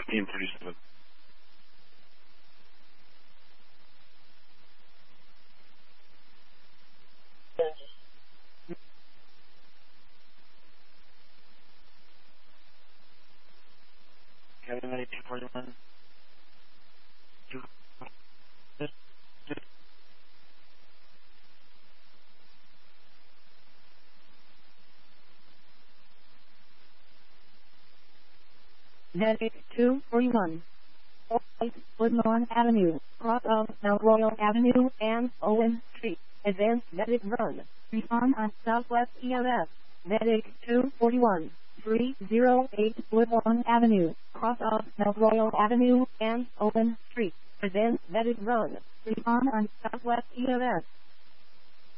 1537. Kevin 9241. Medic 241. Woodlawn Avenue, cross of Mount Royal Avenue and Owen Street. Advanced Medic Run. Respond on Southwest EMS. Medic 241. 308 Woodlawn Avenue, cross of Mount Royal Avenue and Owen Street. Advanced Medic Run. Respond on Southwest EMS.